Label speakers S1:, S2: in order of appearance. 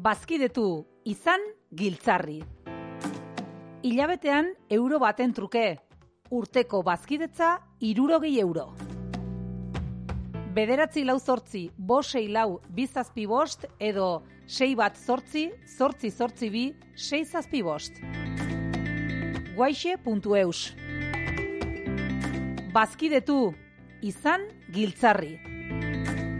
S1: Bazkidetu, izan giltzarri. Hilabetean euro baten truke, urteko bazkidetza 60 euro. 9-4-5-6-4-2 edo 6-1-8-8-8-2-6-6-5. Guaixe.eus. Bazkidetu, izan giltzarri.